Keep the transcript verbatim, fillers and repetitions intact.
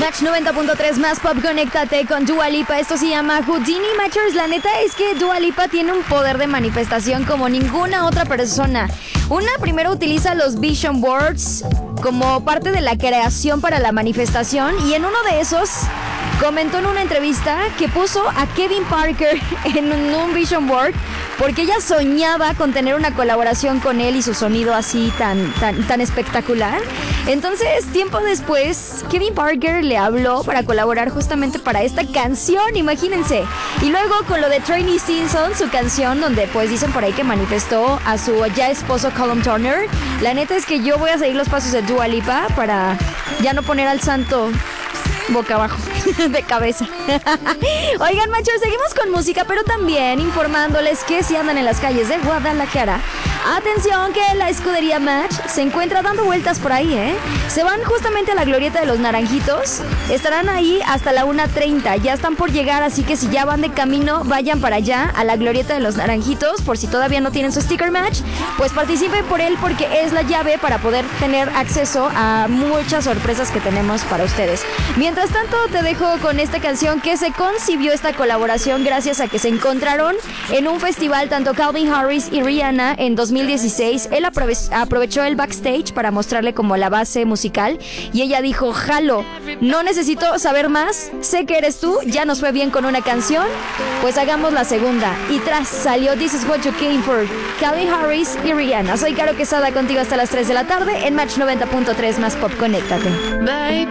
Match noventa punto tres más pop, conéctate con Dua Lipa. Esto se llama Houdini. Matchers, la neta es que Dua Lipa tiene un poder de manifestación como ninguna otra persona. Una, primero utiliza los vision boards como parte de la creación para la manifestación, y en uno de esos comentó en una entrevista que puso a Kevin Parker en un, un vision board porque ella soñaba con tener una colaboración con él y su sonido así tan, tan, tan espectacular. Entonces, tiempo después, Kevin Parker le habló para colaborar justamente para esta canción, imagínense. Y luego con lo de Trainee Stinson, su canción, donde pues dicen por ahí que manifestó a su ya esposo Callum Turner. La neta es que yo voy a seguir los pasos de Dua Lipa para ya no poner al santo boca abajo, de cabeza. Oigan, machos, seguimos con música, pero también informándoles que si andan en las calles de Guadalajara, atención, que la escudería Match se encuentra dando vueltas por ahí, ¿eh? Se van justamente a la glorieta de los Naranjitos. Estarán ahí hasta la una treinta. Ya están por llegar, así que si ya van de camino, vayan para allá, a la glorieta de los Naranjitos. Por si todavía no tienen su sticker Match, pues participen por él, porque es la llave para poder tener acceso a muchas sorpresas que tenemos para ustedes. Mientras tanto, te dejo con esta canción que se concibió esta colaboración gracias a que se encontraron en un festival tanto Calvin Harris y Rihanna en dos mil dieciséis. Él aprove- aprovechó el backstage para mostrarle como la base musical y ella dijo: jalo, no necesito saber más, sé que eres tú, ya nos fue bien con una canción, pues hagamos la segunda. Y tras salió This Is What You Came For, Calvin Harris y Rihanna. Soy Caro Quesada, contigo hasta las tres de la tarde en Match noventa punto tres más pop, conéctate. Baby.